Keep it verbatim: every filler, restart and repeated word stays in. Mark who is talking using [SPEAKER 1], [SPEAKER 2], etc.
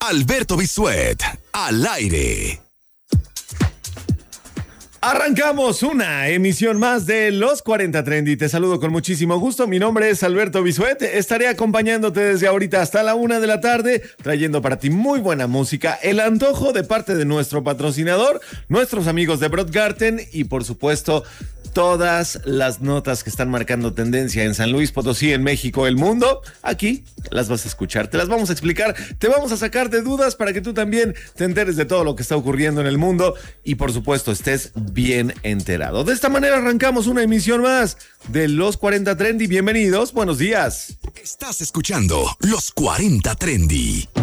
[SPEAKER 1] Alberto Bisuet, al aire.
[SPEAKER 2] Arrancamos una emisión más de Los cuarenta Trendy. Te saludo con muchísimo gusto. Mi nombre es Alberto Bisuet. Estaré acompañándote desde ahorita hasta la una de la tarde, trayendo para ti muy buena música, el antojo de parte de nuestro patrocinador, nuestros amigos de Broadgarten y, por supuesto, todas las notas que están marcando tendencia en San Luis Potosí, en México, el mundo. Aquí las vas a escuchar, te las vamos a explicar, te vamos a sacar de dudas para que tú también te enteres de todo lo que está ocurriendo en el mundo y, por supuesto, estés bien enterado. De esta manera arrancamos una emisión más de Los cuarenta Trendy. Bienvenidos, buenos días.
[SPEAKER 1] Estás escuchando Los cuarenta Trendy.